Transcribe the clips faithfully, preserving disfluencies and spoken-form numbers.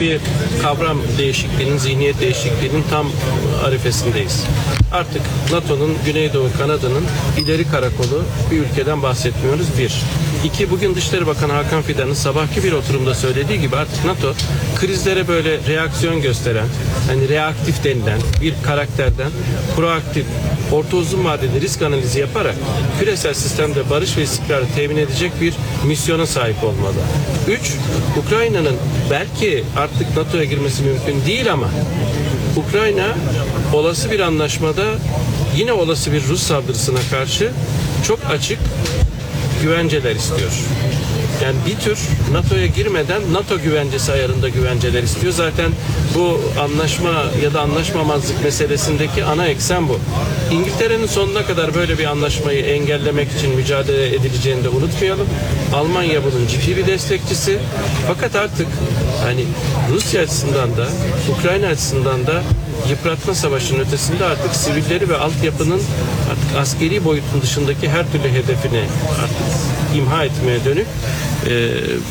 bir kavram değişikliğinin, zihniyet değişikliğinin tam arifesindeyiz. Artık NATO'nun Güneydoğu kanadının ileri karakolu bir ülkeden bahsetmiyoruz. Bir. İki, bugün Dışişleri Bakanı Hakan Fidan'ın sabahki bir oturumda söylediği gibi artık NATO krizlere böyle reaksiyon gösteren, hani reaktif denilen bir karakterden proaktif, orta uzun vadeli risk analizi yaparak küresel sistemde barış ve istikrarı temin edecek bir misyona sahip olmalı. Üç, Ukrayna'nın belki artık NATO'ya girmesi mümkün değil ama Ukrayna olası bir anlaşmada yine olası bir Rus saldırısına karşı çok açık güvenceler istiyor. Yani bir tür NATO'ya girmeden NATO güvencesi ayarında güvenceler istiyor. Zaten bu anlaşma ya da anlaşmamazlık meselesindeki ana eksen bu. İngiltere'nin sonuna kadar böyle bir anlaşmayı engellemek için mücadele edileceğini de unutmayalım. Almanya bunun ciddi bir destekçisi. Fakat artık hani Rusya açısından da Ukrayna açısından da yıpratma savaşının ötesinde artık sivilleri ve altyapının artık askeri boyutun dışındaki her türlü hedefini artık imha etmeye dönük e,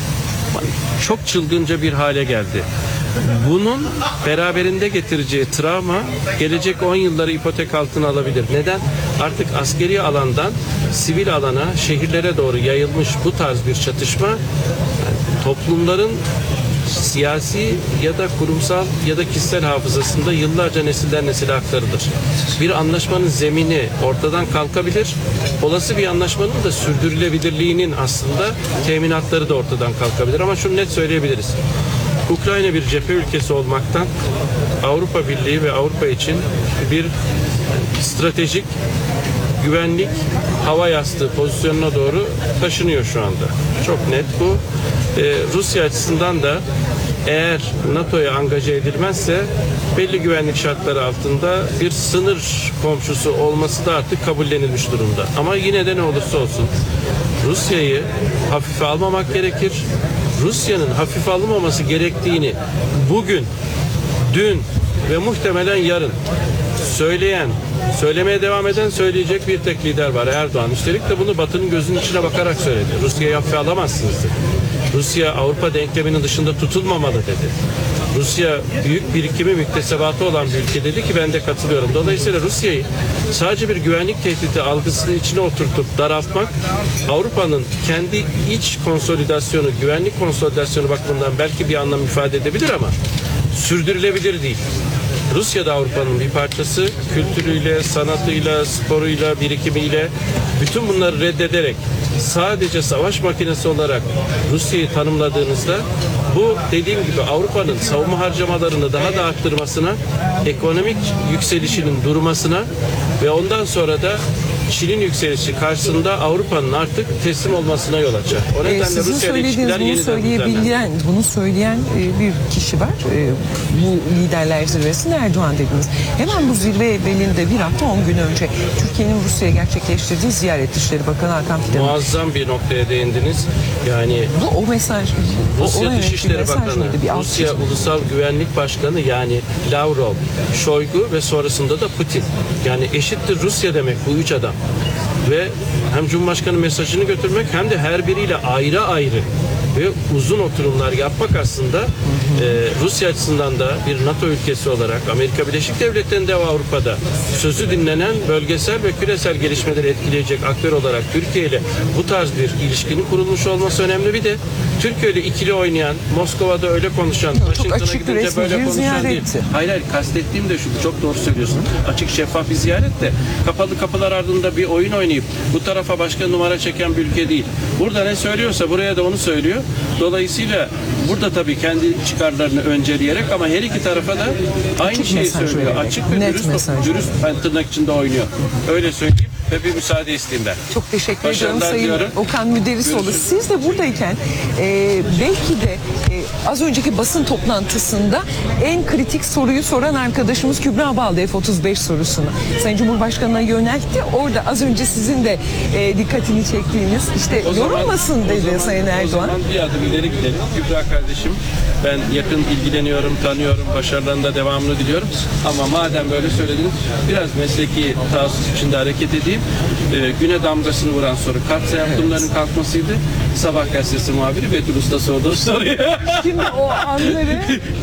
çok çılgınca bir hale geldi. Bunun beraberinde getireceği travma gelecek on yılları ipotek altına alabilir. Neden? Artık askeri alandan sivil alana, şehirlere doğru yayılmış bu tarz bir çatışma yani toplumların siyasi ya da kurumsal ya da kişisel hafızasında yıllarca nesilden nesile aktarılır. Bir anlaşmanın zemini ortadan kalkabilir. Olası bir anlaşmanın da sürdürülebilirliğinin aslında teminatları da ortadan kalkabilir. Ama şunu net söyleyebiliriz. Ukrayna bir cephe ülkesi olmaktan Avrupa Birliği ve Avrupa için bir stratejik güvenlik hava yastığı pozisyonuna doğru taşınıyor şu anda. Çok net bu. Ee, Rusya açısından da eğer NATO'ya angaje edilmezse belli güvenlik şartları altında bir sınır komşusu olması da artık kabullenilmiş durumda. Ama yine de ne olursa olsun Rusya'yı hafife almamak gerekir. Rusya'nın hafife alınmaması gerektiğini bugün, dün ve muhtemelen yarın söyleyen, söylemeye devam eden, söyleyecek bir tek lider var, Erdoğan. Üstelik de bunu Batı'nın gözünün içine bakarak söyledi. Rusya'yı hafife alamazsınız dedi. Rusya Avrupa denkleminin dışında tutulmamalı dedi. Rusya büyük birikimi müktesebatı olan bir ülke dedi ki ben de katılıyorum. Dolayısıyla Rusya'yı sadece bir güvenlik tehdidi algısının içine oturtup daraltmak Avrupa'nın kendi iç konsolidasyonu, güvenlik konsolidasyonu bakımından belki bir anlam ifade edebilir ama sürdürülebilir değil. Rusya da Avrupa'nın bir parçası, kültürüyle, sanatıyla, sporuyla, birikimiyle bütün bunları reddederek sadece savaş makinesi olarak Rusya'yı tanımladığınızda bu dediğim gibi Avrupa'nın savunma harcamalarını daha da arttırmasına, ekonomik yükselişinin durmasına ve ondan sonra da Çin'in yükselişi karşısında Avrupa'nın artık teslim olmasına yol açar. O nedenle Sizin Rusya ile söylediğiniz, ilişkiler bunu yeniden söyleyebilen, düzenlenir. bunu söyleyen e, bir kişi var. E, bu liderler zirvesinde Erdoğan dediniz. Hemen bu zirve belinde bir hafta on gün önce Türkiye'nin Rusya'ya gerçekleştirdiği ziyaret Dışişleri Bakanı Hakan Fidan'ın. Muazzam bir noktaya değindiniz. Yani Bu o mesaj. Rusya o, o Dışişleri mesaj Bakanı, mıydı? Bir alt Rusya çizgi. Ulusal Güvenlik Başkanı yani Lavrov, Şoygu ve sonrasında da Putin. Yani eşittir Rusya demek bu üç adam. Ve hem Cumhurbaşkanı mesajını götürmek hem de her biriyle ayrı ayrı ve uzun oturumlar yapmak aslında e, Rusya açısından da bir NATO ülkesi olarak Amerika Birleşik Devletleri'nde ve Avrupa'da sözü dinlenen bölgesel ve küresel gelişmeleri etkileyecek aktör olarak Türkiye ile bu tarz bir ilişkinin kurulmuş olması önemli. Bir de Türkiye ile ikili oynayan, Moskova'da öyle konuşan, Washington'a açık gidince resmi böyle bir konuşan değil. ziyaretti. Hayır hayır kastettiğim de şu, çok doğru söylüyorsun. Açık şeffaf bir ziyaret de kapalı kapılar ardında bir oyun oynayıp bu tarafa başka numara çeken bir ülke değil. Burada ne söylüyorsa buraya da onu söylüyor. Dolayısıyla burada tabii kendi çıkarlarını önceleyerek ama her iki tarafa da aynı Açık şeyi mesaj söylüyor. vererek, Açık ve net dürüst, mesaj dürüst ben tırnak içinde oynuyor. Öyle söyleyeyim ve bir müsaade isteyeyim ben. Çok teşekkür ediyorum Başarılar Sayın diyorum. Okan Müderrisoğlu. Görüşürüz. Siz de buradayken e, belki de e, az önceki basın toplantısında en kritik soruyu soran arkadaşımız Kübra Baldı F otuz beş sorusunu Sayın Cumhurbaşkanı'na yöneltti. Orada az önce sizin de e, dikkatini çektiğiniz işte O zaman- yorulmasın o dedi zaman- Sayın Erdoğan. O zaman bir adım ileri gidelim. Kübra kardeşim ben yakın ilgileniyorum, tanıyorum, başarılarının da devamını diliyorum. Ama madem böyle söylediniz biraz mesleki taassus içinde hareket edeyim. Ee, güne damgasını vuran soru Kartsa yaptırımlarının kalkmasıydı. Sabah gazetesi muhabiri Betül Usta sorduğu soruyu. Şimdi o anları